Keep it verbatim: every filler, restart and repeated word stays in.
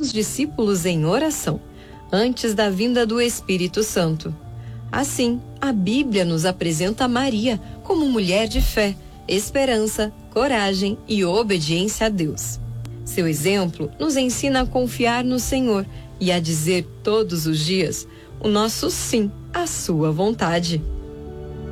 seus discípulos em oração, antes da vinda do Espírito Santo. Assim, a Bíblia nos apresenta Maria como mulher de fé, esperança, coragem e obediência a Deus. Seu exemplo nos ensina a confiar no Senhor e a dizer todos os dias o nosso sim à sua vontade.